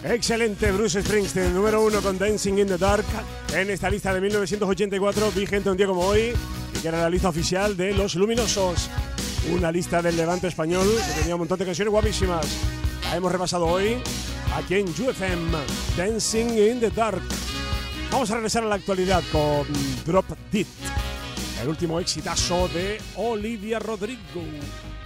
Excelente, Bruce Springsteen, número 1 con Dancing in the Dark en esta lista de 1984, vigente un día como hoy, y que era la lista oficial de Los Luminosos. Una lista del Levante español que tenía un montón de canciones guapísimas. La hemos repasado hoy aquí en UFM, Dancing in the Dark. Vamos a regresar a la actualidad con Drop Dead, el último exitazo de Olivia Rodrigo.